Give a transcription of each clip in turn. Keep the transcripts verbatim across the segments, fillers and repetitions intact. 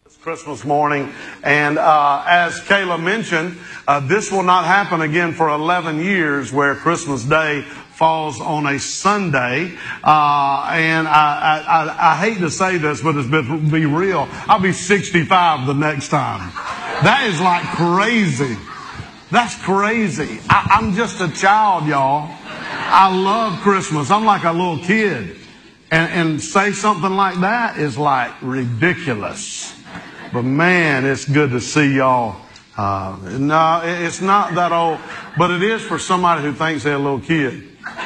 Christmas morning, and uh, as Kayla mentioned, uh, this will not happen again for eleven years, where Christmas Day falls on a Sunday. Uh, and I, I, I hate to say this, but it's been, be real. I'll be sixty-five the next time. That is like crazy. That's crazy. I, I'm just a child, y'all. I love Christmas. I'm like a little kid, and, and say something like that is like ridiculous. But man, it's good to see y'all. Uh, no, it's not that old, but it is for somebody who thinks they're a little kid.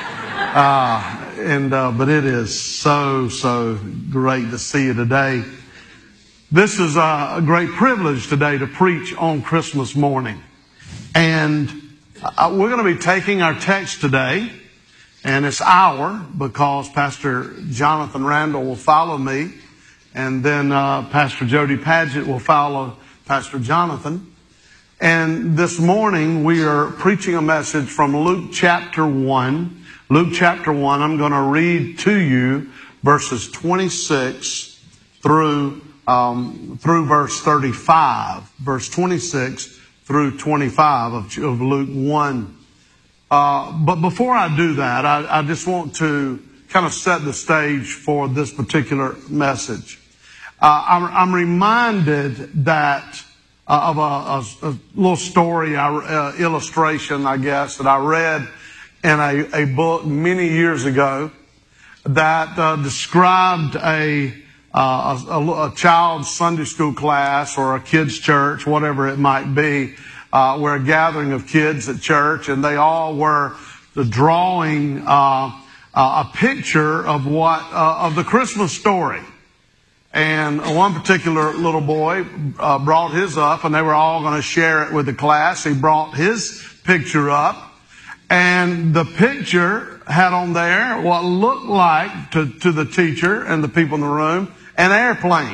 Uh, and, uh, but it is so, so great to see you today. This is a great privilege today to preach on Christmas morning. And uh, we're going to be taking our text today, and it's our, because Pastor Jonathan Randall will follow me. And then uh, Pastor Jody Padgett will follow Pastor Jonathan. And this morning we are preaching a message from Luke chapter one. Luke chapter one, I'm going to read to you verses twenty-six through um, through verse thirty-five. Verse twenty-six through twenty-five of, of Luke one. Uh, but before I do that, I, I just want to kind of set the stage for this particular message. Uh, I'm, I'm reminded that uh, of a, a, a little story, uh, illustration, I guess, that I read in a, a book many years ago that uh, described a, uh, a, a child's Sunday school class or a kid's church, whatever it might be. Uh, we're a gathering of kids at church, and they all were drawing uh, uh, a picture of what uh, of the Christmas story. And one particular little boy uh, brought his up, and they were all going to share it with the class. He brought his picture up, and the picture had on there what looked like to, to the teacher and the people in the room an airplane.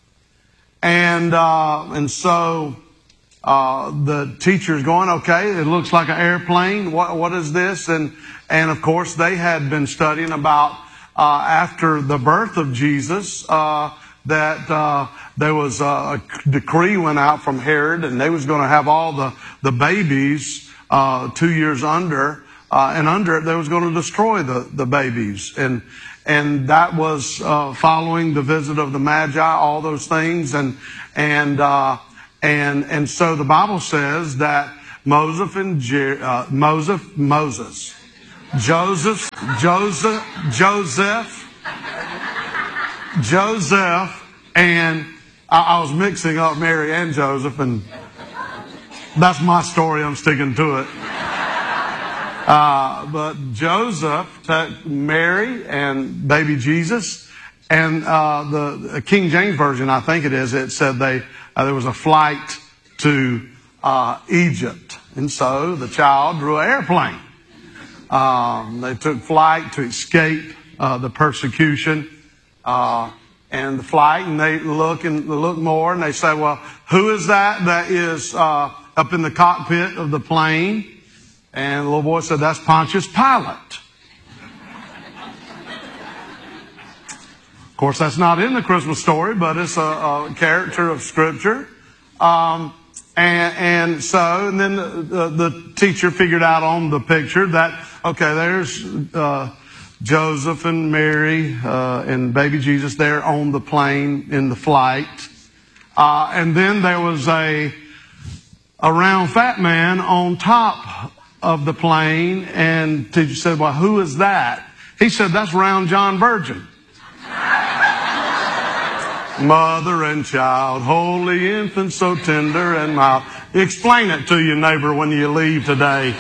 And uh, and so uh, the teacher's going, okay, it looks like an airplane. What what is this? And and of course they had been studying about uh, after the birth of Jesus. Uh, that uh, there was a decree went out from Herod, and they was going to have all the, the babies uh, two years under, uh, and under it, they was going to destroy the, the babies. And and that was uh, following the visit of the Magi, all those things. And and uh, and and so the Bible says that Moses and Jer- uh, Moses, Moses, Joseph, Joseph, Joseph, Joseph, and I, I was mixing up Mary and Joseph, and that's my story. I'm sticking to it. Uh, but Joseph took Mary and baby Jesus, and uh, the, the King James Version, I think it is, it said they uh, there was a flight to uh, Egypt, and so the child drew an airplane. Um, they took flight to escape uh, the persecution. Uh, and the flight, and they look and look more, and they say, well, who is that that is uh, up in the cockpit of the plane? And the little boy said, that's Pontius Pilate. Of course, that's not in the Christmas story, but it's a, a character of Scripture. Um, and, and so, and then the, the, the teacher figured out on the picture that, okay, there's uh Joseph and Mary uh, and baby Jesus there on the plane in the flight. Uh, and then there was a, a round fat man on top of the plane. And the teacher said, well, who is that? He said, that's Round John Virgin. Mother and child, holy infant, so tender and mild. Explain it to your neighbor when you leave today.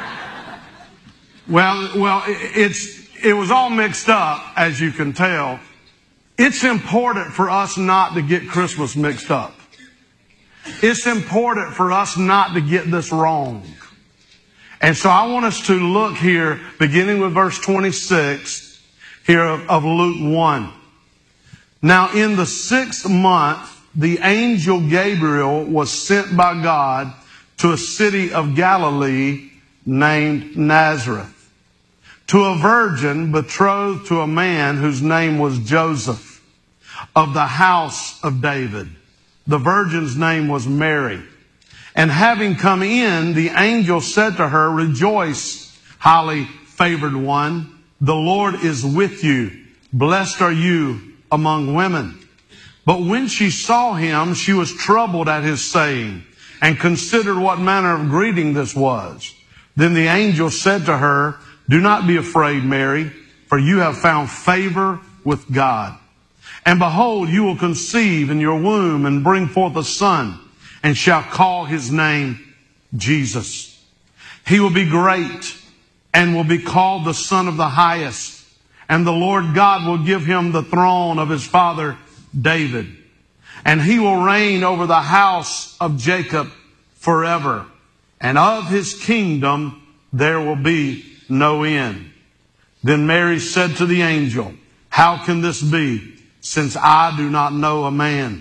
Well, well, it's... It was all mixed up, as you can tell. It's important for us not to get Christmas mixed up. It's important for us not to get this wrong. And so I want us to look here, beginning with verse twenty-six, here of, of Luke one. Now, in the sixth month, the angel Gabriel was sent by God to a city of Galilee named Nazareth, to a virgin betrothed to a man whose name was Joseph, of the house of David. The virgin's name was Mary. And having come in, the angel said to her, "Rejoice, highly favored one. The Lord is with you. Blessed are you among women." But when she saw him, she was troubled at his saying, and considered what manner of greeting this was. Then the angel said to her, "Do not be afraid, Mary, for you have found favor with God. And behold, you will conceive in your womb and bring forth a son, and shall call his name Jesus. He will be great and will be called the Son of the Highest. And the Lord God will give him the throne of his father David. And he will reign over the house of Jacob forever. And of his kingdom there will be no end." Then Mary said to the angel, "How can this be, since I do not know a man?"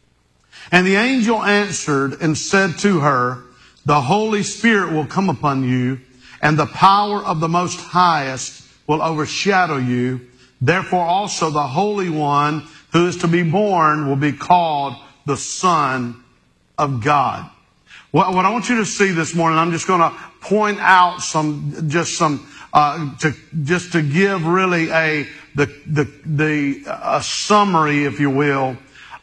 And the angel answered and said to her, "The Holy Spirit will come upon you, and the power of the Most Highest will overshadow you. Therefore also the Holy One who is to be born will be called the Son of God." What, what I want you to see this morning, I'm just going to point out some, just some, uh, to, just to give really a, the, the, the, a summary, if you will,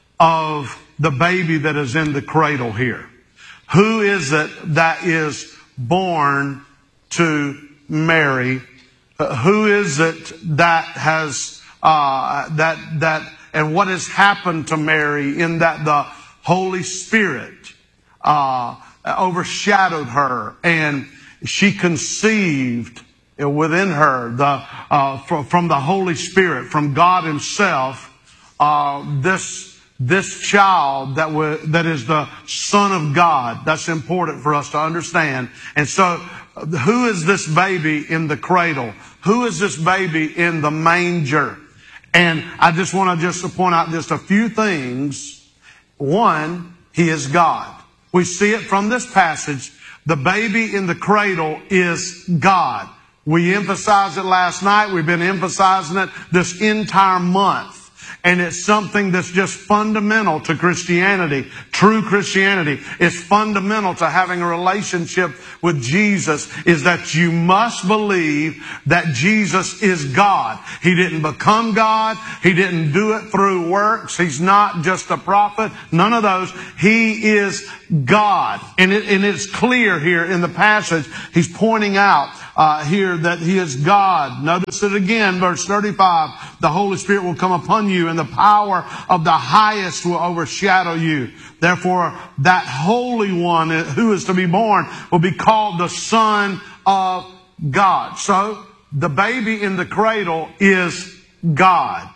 of the baby that is in the cradle here. Who is it that is born to Mary? Uh, who is it that has, uh, that, that, and what has happened to Mary in that the Holy Spirit uh, overshadowed her, and she conceived within her the uh, from, from the Holy Spirit, from God Himself, uh, this this child that was that is the Son of God. That's important for us to understand. And so, who is this baby in the cradle? Who is this baby in the manger? And I just want to just point out just a few things. One, He is God. We see it from this passage. The baby in the cradle is God. We emphasized it last night. We've been emphasizing it this entire month. And it's something that's just fundamental to Christianity. True Christianity is fundamental to having a relationship with Jesus, is that you must believe that Jesus is God. He didn't become God. He didn't do it through works. He's not just a prophet. None of those. He is God. And, it, and it's clear here in the passage. He's pointing out Uh, here that He is God. Notice it again, verse thirty-five. The Holy Spirit will come upon you, and the power of the Highest will overshadow you. Therefore, that Holy One who is to be born will be called the Son of God. So, the baby in the cradle is God.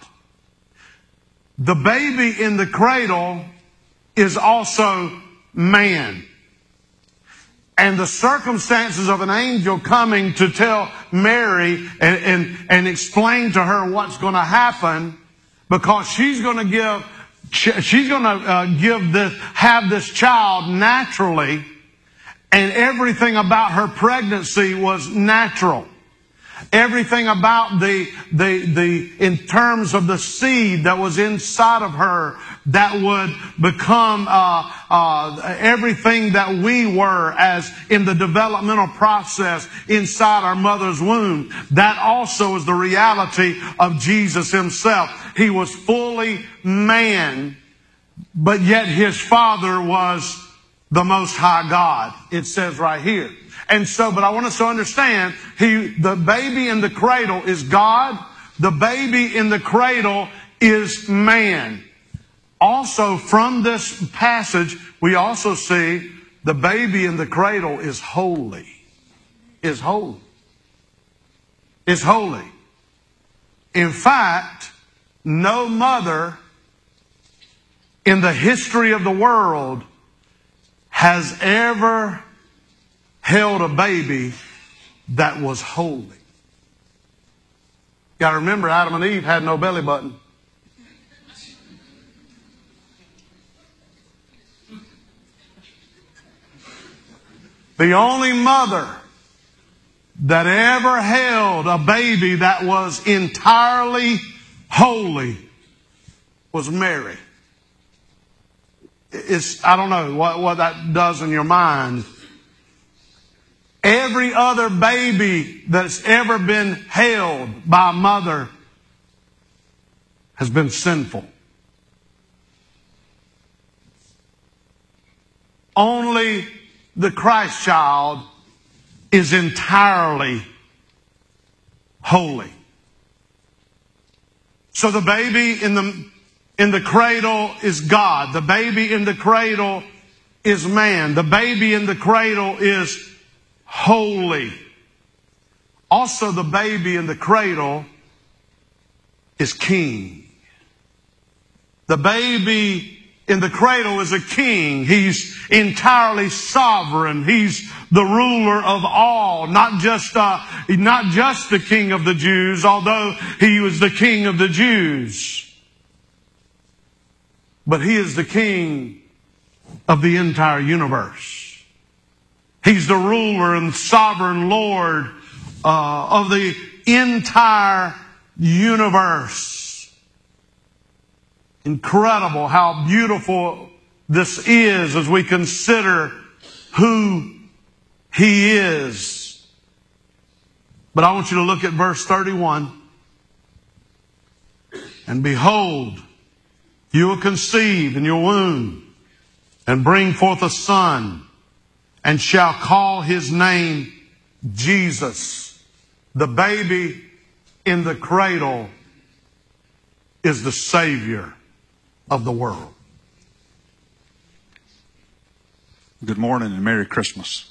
The baby in the cradle is also man. And the circumstances of an angel coming to tell Mary and, and, and explain to her what's going to happen, because she's going to give, she's going to uh, give this, have this child naturally, and everything about her pregnancy was natural. Everything about the, the, the, in terms of the seed that was inside of her that would become, uh, uh, everything that we were as in the developmental process inside our mother's womb. That also is the reality of Jesus Himself. He was fully man, but yet His Father was the Most High God. It says right here. And so, but I want us to understand, he, the baby in the cradle is God. The baby in the cradle is man. Also, from this passage, we also see the baby in the cradle is holy. Is holy. Is holy. In fact, no mother in the history of the world has ever held a baby that was holy. You got to remember, Adam and Eve had no belly button. The only mother that ever held a baby that was entirely holy was Mary. it's, I don't know what, what that does in your mind. Every other baby that's ever been held by a mother has been sinful. Only the Christ child is entirely holy. So the baby in the, in the cradle is God. The baby in the cradle is man. The baby in the cradle is holy. Also, the baby in the cradle is king. The baby in the cradle is a king. He's entirely sovereign. He's the ruler of all, not just uh, not just the king of the Jews, although he was the king of the Jews. But he is the king of the entire universe. He's the ruler and sovereign Lord uh, of the entire universe. Incredible how beautiful this is as we consider who He is. But I want you to look at verse thirty-one. And behold, you will conceive in your womb and bring forth a son, and shall call his name Jesus. The baby in the cradle is the Savior of the world. Good morning and Merry Christmas.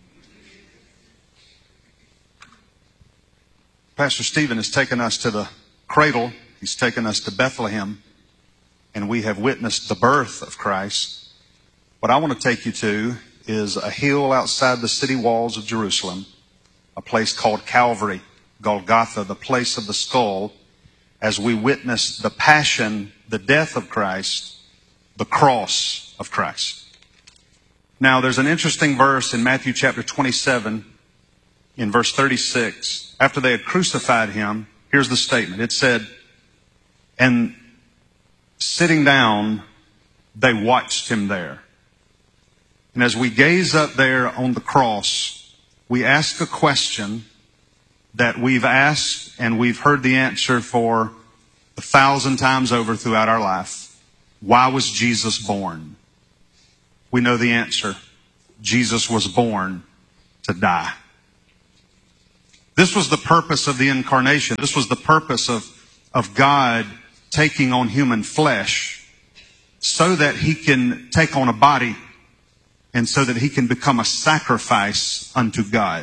Pastor Stephen has taken us to the cradle. He's taken us to Bethlehem, and we have witnessed the birth of Christ. What I want to take you to is a hill outside the city walls of Jerusalem, a place called Calvary, Golgotha, the place of the skull, as we witness the passion, the death of Christ, the cross of Christ. Now, there's an interesting verse in Matthew chapter twenty-seven, in verse thirty-six. After they had crucified him, here's the statement. It said, and sitting down, they watched him there. And as we gaze up there on the cross, we ask a question that we've asked and we've heard the answer for a thousand times over throughout our life. Why was Jesus born? We know the answer. Jesus was born to die. This was the purpose of the incarnation. This was the purpose of, of God taking on human flesh so that He can take on a body and so that He can become a sacrifice unto God.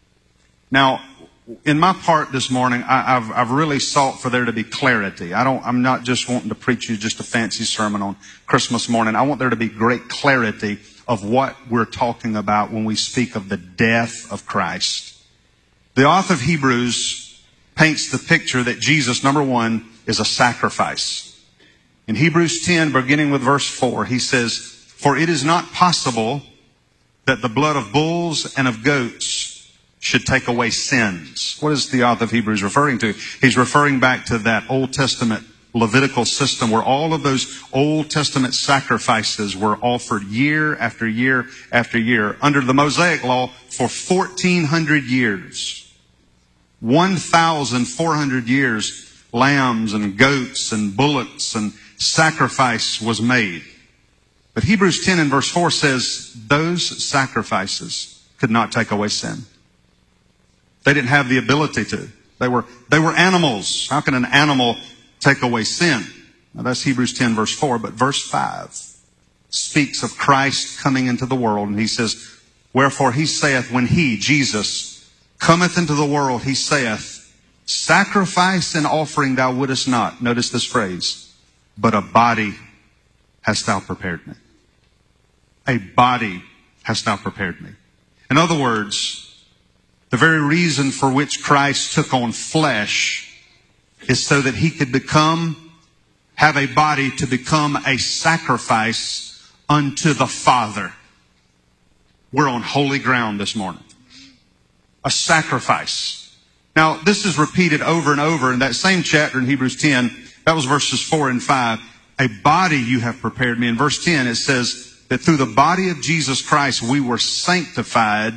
Now, in my part this morning, I, I've, I've really sought for there to be clarity. I don't, I'm not just wanting to preach you just a fancy sermon on Christmas morning. I want there to be great clarity of what we're talking about when we speak of the death of Christ. The author of Hebrews paints the picture that Jesus, number one, is a sacrifice. In Hebrews ten, beginning with verse four, he says, for it is not possible that the blood of bulls and of goats should take away sins. What is the author of Hebrews referring to? He's referring back to that Old Testament Levitical system where all of those Old Testament sacrifices were offered year after year after year under the Mosaic law for fourteen hundred years. one thousand four hundred years, lambs and goats and bullocks and sacrifice was made. But Hebrews ten and verse four says those sacrifices could not take away sin. They didn't have the ability to. They were, they were animals. How can an animal take away sin? Now that's Hebrews ten verse four, but verse five speaks of Christ coming into the world, and he says, wherefore he saith, when he, Jesus, cometh into the world, he saith, sacrifice and offering thou wouldest not. Notice this phrase, but a body hast thou prepared me. A body hast thou prepared me. In other words, the very reason for which Christ took on flesh is so that he could become, have a body to become a sacrifice unto the Father. We're on holy ground this morning. A sacrifice. Now, this is repeated over and over in that same chapter in Hebrews ten. That was verses four and five. a body you have prepared me. In verse ten, it says that through the body of Jesus Christ, we were sanctified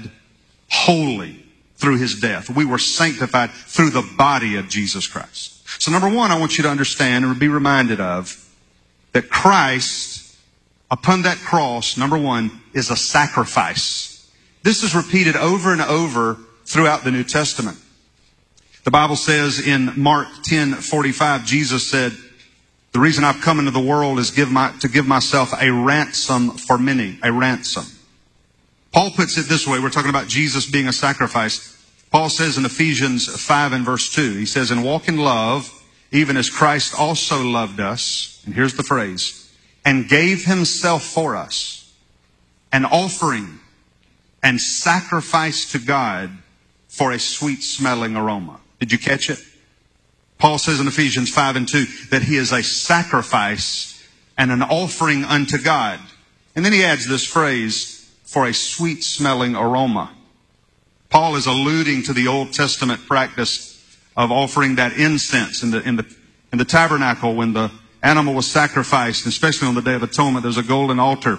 wholly through his death. We were sanctified through the body of Jesus Christ. So number one, I want you to understand and be reminded of that Christ, upon that cross, number one, is a sacrifice. This is repeated over and over throughout the New Testament. The Bible says in Mark ten forty-five, Jesus said, the reason I've come into the world is give my, to give myself a ransom for many, a ransom. Paul puts it this way. We're talking about Jesus being a sacrifice. Paul says in Ephesians five and verse two, he says, and walk in love, even as Christ also loved us. And here's the phrase, and gave himself for us, an offering and sacrifice to God for a sweet smelling aroma. Did you catch it? Paul says in Ephesians five and two that he is a sacrifice and an offering unto God. And then he adds this phrase, for a sweet smelling aroma. Paul is alluding to the Old Testament practice of offering that incense in the, in the, in the tabernacle when the animal was sacrificed, especially on the Day of Atonement. There's a golden altar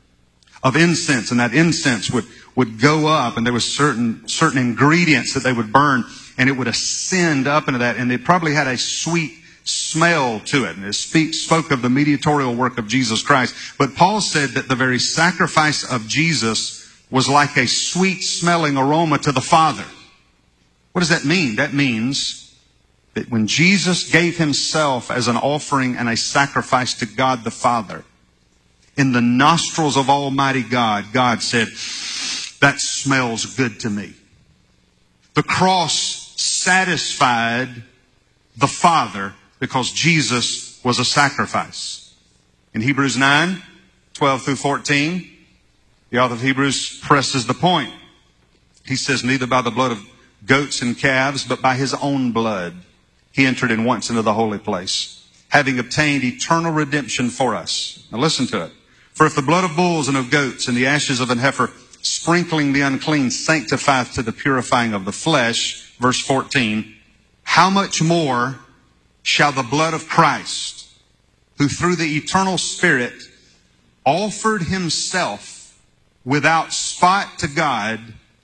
of incense, and that incense would, would go up, and there was certain, certain ingredients that they would burn, and it would ascend up into that, and it probably had a sweet smell to it. And it speak, spoke of the mediatorial work of Jesus Christ. But Paul said that the very sacrifice of Jesus was like a sweet smelling aroma to the Father. What does that mean? That means that when Jesus gave himself as an offering and a sacrifice to God the Father, in the nostrils of Almighty God, God said, that smells good to me. The cross satisfied the Father because Jesus was a sacrifice. In Hebrews nine, twelve through fourteen, the author of Hebrews presses the point. He says, neither by the blood of goats and calves, but by his own blood, he entered in once into the holy place, having obtained eternal redemption for us. Now listen to it. For if the blood of bulls and of goats and the ashes of an heifer, sprinkling the unclean, sanctifieth to the purifying of the flesh, verse fourteen, how much more shall the blood of Christ, who through the eternal Spirit offered himself without spot to God,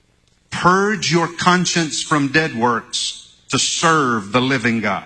purge your conscience from dead works to serve the living God.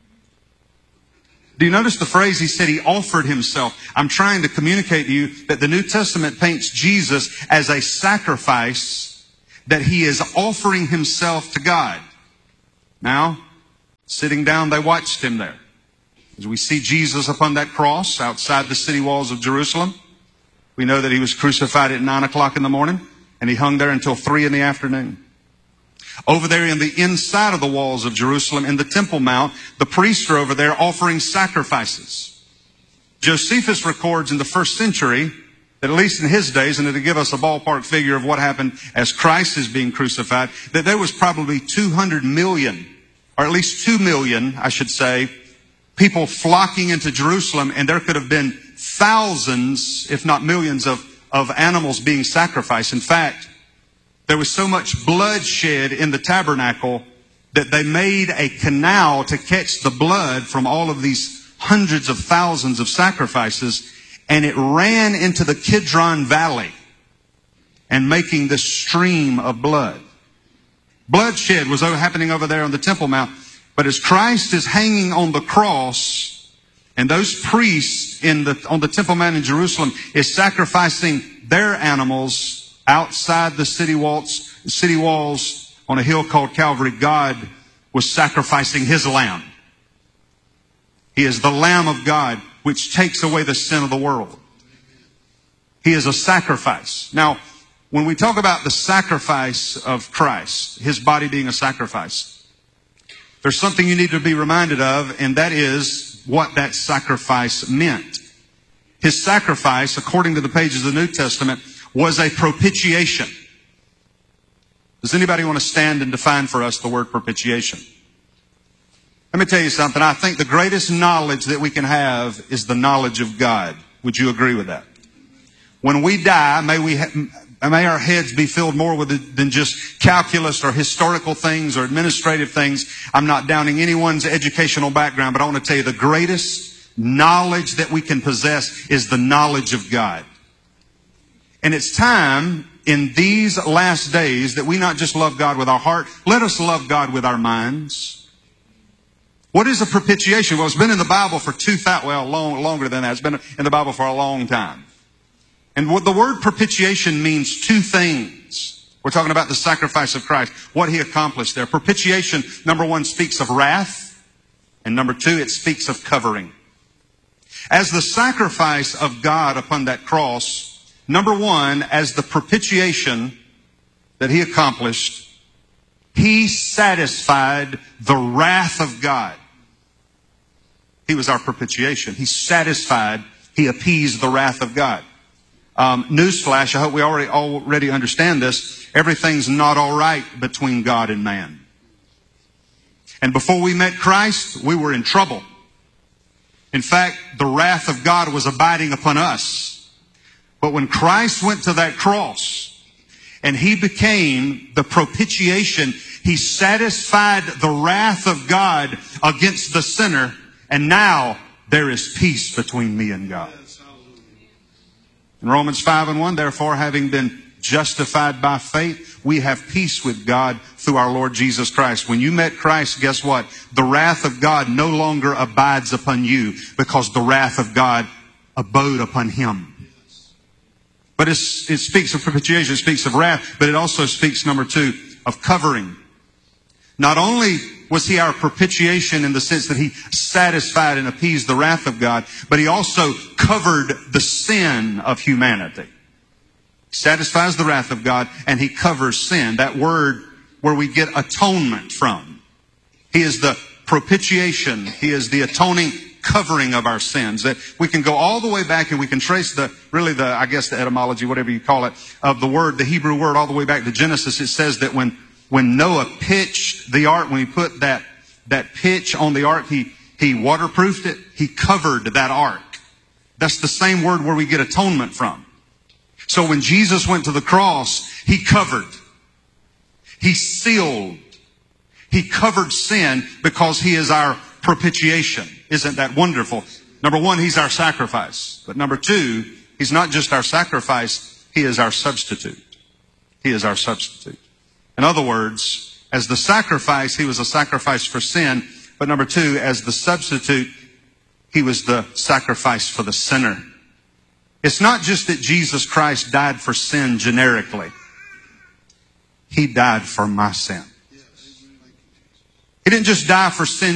Do you notice the phrase he said he offered himself? I'm trying to communicate to you that the New Testament paints Jesus as a sacrifice, that he is offering himself to God. Now, sitting down, they watched him there. As we see Jesus upon that cross outside the city walls of Jerusalem, we know that he was crucified at nine o'clock in the morning, and he hung there until three in the afternoon. Over there in the inside of the walls of Jerusalem, in the Temple Mount, the priests are over there offering sacrifices. Josephus records in the first century, that at least in his days, and to give us a ballpark figure of what happened as Christ is being crucified, that there was probably two hundred million, or at least two million, I should say, people flocking into Jerusalem, and there could have been thousands, if not millions, of, of animals being sacrificed. In fact, there was so much bloodshed in the tabernacle that they made a canal to catch the blood from all of these hundreds of thousands of sacrifices, and it ran into the Kidron Valley and making this stream of blood. Bloodshed was happening over there on the Temple Mount, but as Christ is hanging on the cross, and those priests in the, on the Temple Mount in Jerusalem is sacrificing their animals outside the city walls, city walls on a hill called Calvary, God was sacrificing his lamb. He is the Lamb of God, which takes away the sin of the world. He is a sacrifice. Now, when we talk about the sacrifice of Christ, his body being a sacrifice, there's something you need to be reminded of, and that is what that sacrifice meant. His sacrifice, according to the pages of the New Testament, was a propitiation. Does anybody want to stand and define for us the word propitiation? Let me tell you something. I think the greatest knowledge that we can have is the knowledge of God. Would you agree with that? When we die, may we ha- may our heads be filled more with it than just calculus or historical things or administrative things. I'm not downing anyone's educational background, but I want to tell you the greatest knowledge that we can possess is the knowledge of God. And it's time in these last days that we not just love God with our heart, let us love God with our minds. What is a propitiation? Well, it's been in the Bible for two thousand, well, long, longer than that. It's been in the Bible for a long time. And what the word propitiation means two things. We're talking about the sacrifice of Christ, what He accomplished there. Propitiation, number one, speaks of wrath. And number two, it speaks of covering. As the sacrifice of God upon that cross, number one, as the propitiation that He accomplished, He satisfied the wrath of God. He was our propitiation. He satisfied, He appeased the wrath of God. Um, newsflash, I hope we already already understand this. Everything's not all right between God and man. And before we met Christ, we were in trouble. In fact, the wrath of God was abiding upon us. But when Christ went to that cross and He became the propitiation, He satisfied the wrath of God against the sinner, and now there is peace between me and God. In Romans five and one, therefore, having been justified by faith, we have peace with God through our Lord Jesus Christ. When you met Christ, guess what? The wrath of God no longer abides upon you, because the wrath of God abode upon Him. But it's, it speaks of propitiation, it speaks of wrath, but it also speaks, number two, of covering. Not only was He our propitiation in the sense that He satisfied and appeased the wrath of God, but He also covered the sin of humanity. He satisfies the wrath of God and He covers sin. That word where we get atonement from. He is the propitiation. He is the atoning covering of our sins. That we can go all the way back and we can trace the, really the, I guess the etymology, whatever you call it, of the word, the Hebrew word, all the way back to Genesis. It says that when When Noah pitched the ark, when he put that, that pitch on the ark, he, he waterproofed it. He covered that ark. That's the same word where we get atonement from. So when Jesus went to the cross, He covered. He sealed. He covered sin because He is our propitiation. Isn't that wonderful? Number one, He's our sacrifice. But number two, He's not just our sacrifice, He is our substitute. He is our substitute. In other words, as the sacrifice, He was a sacrifice for sin. But number two, as the substitute, He was the sacrifice for the sinner. It's not just that Jesus Christ died for sin generically. He died for my sin. He didn't just die for sin